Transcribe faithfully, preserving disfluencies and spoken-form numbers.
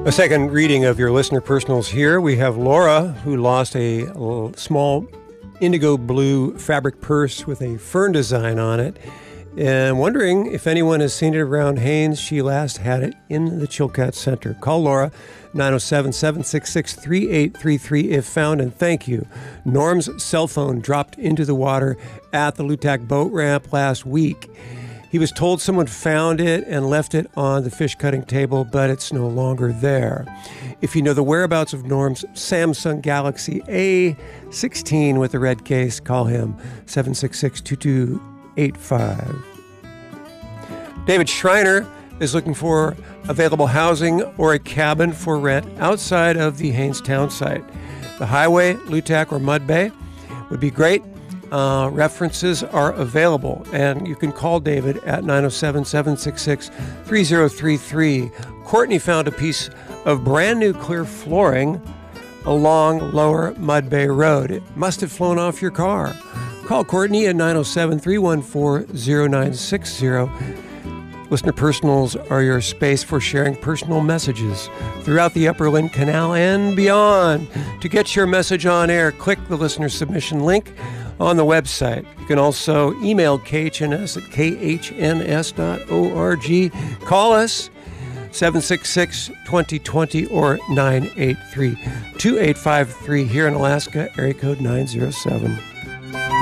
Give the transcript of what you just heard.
A second reading of your listener personals here. We have Laura, who lost a small indigo blue fabric purse with a fern design on it, and wondering if anyone has seen it around Haines. She last had it in the Chilkat Center. Call Laura, nine oh seven, seven six six, three eight three three if found, and thank you. Norm's cell phone dropped into the water at the Lutak boat ramp last week. He was told someone found it and left it on the fish cutting table, but it's no longer there. If you know the whereabouts of Norm's Samsung Galaxy A sixteen with the red case, call him, seven six six, two two eight five. David Schreiner is looking for available housing or a cabin for rent outside of the Haines Town site. The highway, Lutak, or Mud Bay would be great. Uh, references are available, and you can call David at nine oh seven, seven six six, three oh three three. Courtney found a piece of brand new clear flooring along Lower Mud Bay Road. It must have flown off your car. Call Courtney at nine oh seven, three one four, oh nine six oh. Listener personals are your space for sharing personal messages throughout the Upper Lynn Canal and beyond. To get your message on air, click the listener submission link on the website. You can also email K H N S at k h n s dot org. Call us, seven six six, two zero two zero or nine eight three, two eight five three. Here in Alaska, area code nine zero seven.